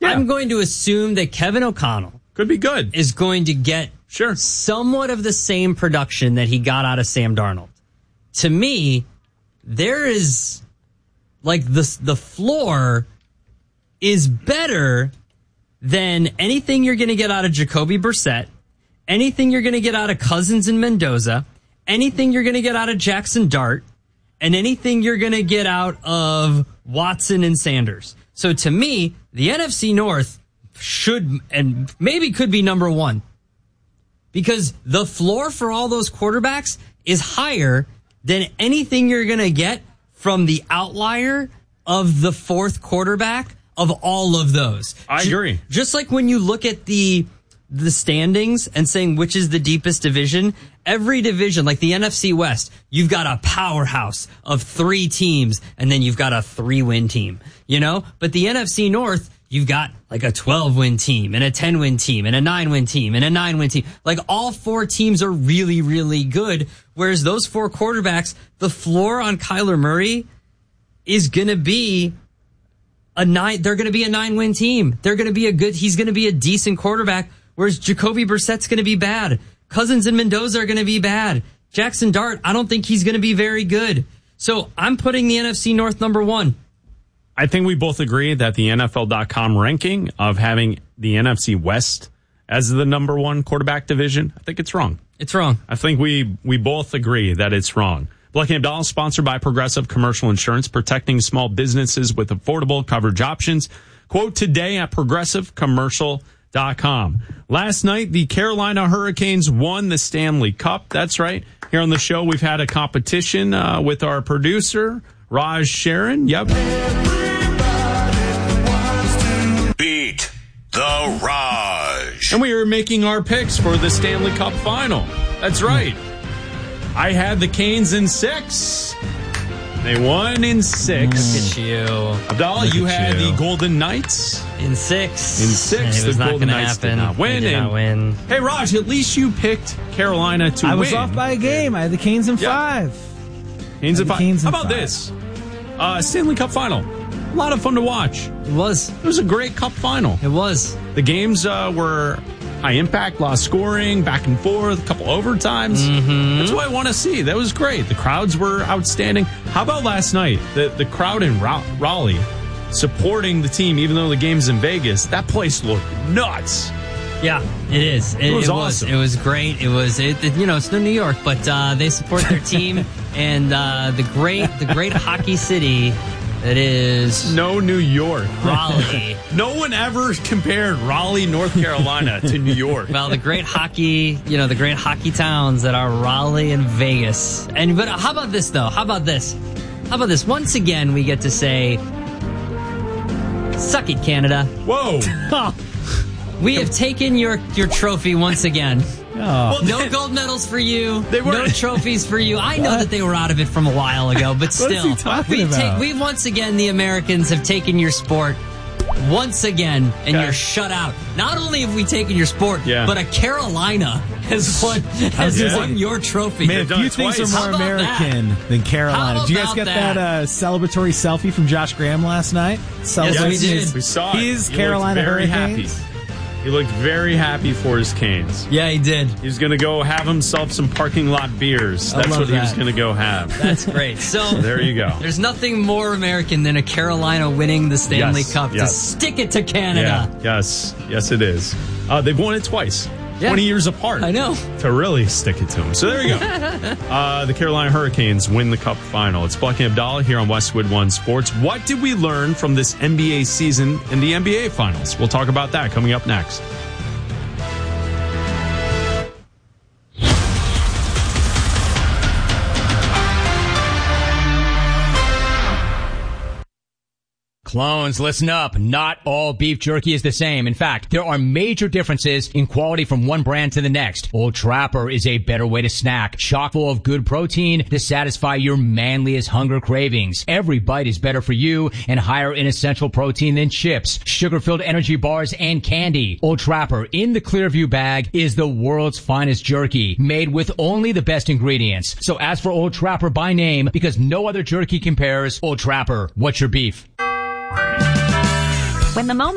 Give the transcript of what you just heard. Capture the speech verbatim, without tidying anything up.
Yeah. I'm going to assume that Kevin O'Connell could be good. Is going to get sure somewhat of the same production that he got out of Sam Darnold. To me, there is like the the floor is better than anything you're going to get out of Jacoby Brissett, anything you're going to get out of Cousins and Mendoza, anything you're going to get out of Jackson Dart, and anything you're going to get out of Watson and Sanders. So to me, the N F C North should and maybe could be number one because the floor for all those quarterbacks is higher than anything you're going to get from the outlier of the fourth quarterback of all of those. I agree. Just like when you look at the the standings and saying which is the deepest division, every division, like the N F C West, you've got a powerhouse of three teams and then you've got a three-win team, you know? But the N F C North, you've got like a twelve-win team and a ten-win team and a nine-win team and a nine-win team. Like all four teams are really, really good. Whereas those four quarterbacks, the floor on Kyler Murray is going to be a nine. They're going to be a nine-win team. They're going to be a good, he's going to be a decent quarterback. Whereas Jacoby Brissett's going to be bad. Cousins and Mendoza are going to be bad. Jackson Dart, I don't think he's going to be very good. So I'm putting the N F C North number one. I think we both agree that the N F L dot com ranking of having the N F C West as the number one quarterback division, I think it's wrong. It's wrong. I think we, we both agree that it's wrong. Black and Abdallah, sponsored by Progressive Commercial Insurance, protecting small businesses with affordable coverage options. Quote today at progressive commercial dot com. Last night, the Carolina Hurricanes won the Stanley Cup. That's right. Here on the show, we've had a competition uh, with our producer, Raj Sharon. Yep. Beat the Raj. And we are making our picks for the Stanley Cup final. That's right. I had the Canes in six. They won in six. Look at you. Abdallah, Look you had you. the Golden Knights. In six. In six. It was the not Golden going to Knights happen. did not win. They did not win. Hey, Raj, at least you picked Carolina to I win. was off by a game. I had the Canes in Yeah. five. Canes in five. Canes in How about five. this? Uh, Stanley Cup final. A lot of fun to watch. It was. It was a great cup final. It was. The games uh, were high impact, lot of scoring, back and forth, a couple overtimes. Mm-hmm. That's what I want to see. That was great. The crowds were outstanding. How about last night? The the crowd in Raleigh supporting the team, even though the game's in Vegas. That place looked nuts. Yeah, it is. It, It was it awesome. Was, it was great. It was, it, it, you know, it's no New York, but uh, they support their team and uh, the great, the great hockey city that is No New York. Raleigh. No one ever compared Raleigh, North Carolina to New York. Well, the great hockey, you know, the great hockey towns that are Raleigh and Vegas. And but how about this though? How about this? How about this? Once again, we get to say, "Suck it, Canada." Whoa. We have taken your your trophy once again. Oh. No gold medals for you. They were- no trophies for you. I know that they were out of it from a while ago, but What is still, he talking we about? take we once again the Americans have taken your sport once again, and Okay. you're shut out. Not only have we taken your sport, Yeah. but a Carolina has won has Yeah. won your trophy. Man, They've done few it things twice. are How more about American than Carolina. How Did you guys about get that, that? uh, celebratory selfie from Josh Graham last night? Celebrating we did. his- We saw it. His He Carolina looked very Hurricanes. happy. He looked very happy for his Canes. Yeah, he did. He's going to go have himself some parking lot beers. I That's love what he was that. going to go have. That's great. So There you go. there's nothing more American than a Carolina winning the Stanley Yes, Cup yes. to stick it to Canada. Yeah, yes, yes, it is. Uh, they've won it twice, Yeah. twenty years apart. I know. To really stick it to them. So there you go. uh, the Carolina Hurricanes win the Cup final. It's Buck and Abdallah here on Westwood One Sports. What did we learn from this N B A season and the N B A finals? We'll talk about that coming up next. Clones, listen up. Not all beef jerky is the same. In fact, there are major differences in quality from one brand to the next. Old Trapper is a better way to snack, chock full of good protein to satisfy your manliest hunger cravings. Every bite is better for you and higher in essential protein than chips, sugar-filled energy bars, and candy. Old Trapper in the Clearview bag is the world's finest jerky, made with only the best ingredients. So ask for Old Trapper by name because no other jerky compares. Old Trapper, what's your beef? When the moment